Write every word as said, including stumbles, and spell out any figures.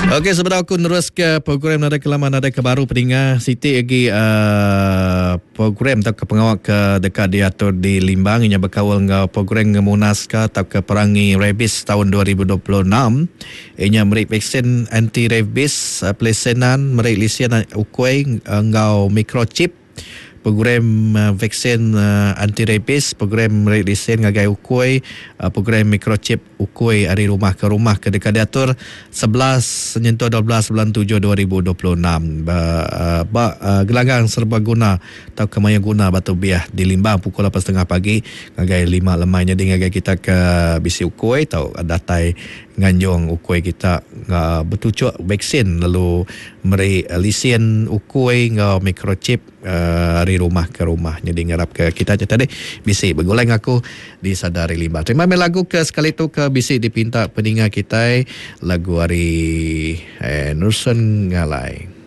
Okey, sebelum aku terus ke program Nada Kelaman Nada Kebaru pendengar, Siti lagi uh, program atau ke pengawal ke dekat diatur di Limbang yang berkawal dengan program ngemunaska atau ke perangi rabies tahun dua ribu dua puluh enam. Ianya merik vaksin anti rabies uh, pelesenan merik lisian ukui uh, ngau microchip program uh, vaksin uh, anti rabies, program lesen ngagai ukui, uh, program microchip ukui dari rumah ke rumah ke dekat diatur sebelas menyentuh dua belas bulan tujuh dua ribu dua puluh enam. Ba, uh, ba, uh, gelanggang serbaguna atau kemaya guna batu biah di Limbang pukul lapan tiga puluh pagi ngagai lima lemahnya di ngagai kita ke bisi ukui atau datai nganjong ukui kita uh, betucuk vaksin lalu meri uh, lisen ukui ngau microchip uh, dari rumah ke rumah. Jadi ngarap ke kita je tadi bisi begoleng aku di Sadari Limbang. Terima kasih lagu ke sekali tu ke bisi dipinta pendengar kita lagu hari eh, Nursen Ngalai.